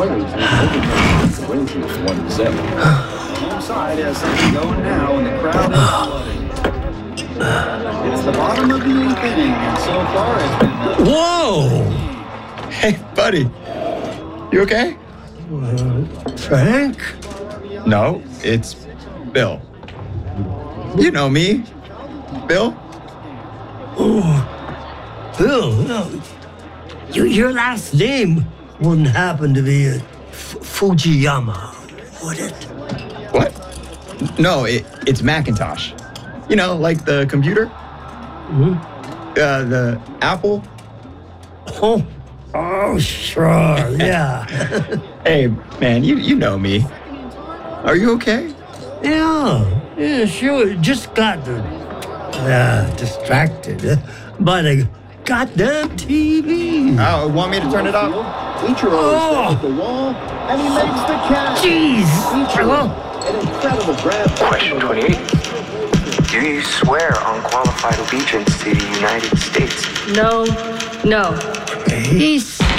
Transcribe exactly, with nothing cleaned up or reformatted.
Oilers lead the Rangers one to zip. Home side has something going now, and the crowd is flooding. It's the bottom of the eighth inning, and so far it's been... Whoa! Hey, buddy. You okay? Uh, Frank? No, it's Bill. You know me. Bill? Oh, Bill, no. You, your last name wouldn't happen to be a F- Fujiyama, would it? What? No, it, it's Macintosh. You know, like the computer? Hmm? Uh, the Apple? Oh, oh, sure, yeah. Hey, man, you, you know me. Are you okay? Yeah, yeah, sure. Just got uh, distracted by the goddamn T V. Oh, want me to turn it off? Ichiro Oh. is at the wall, and he makes the catch. Jeez. Ichiro, an incredible grab. Question twenty-eight. Do you swear unqualified allegiance to the United States? No, no. He's